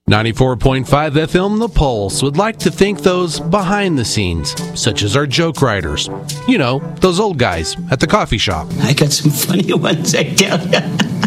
94.5 FM The Pulse would like to thank those behind the scenes, such as our joke writers. You know, those old guys at the coffee shop. I got some funny ones, I tell ya.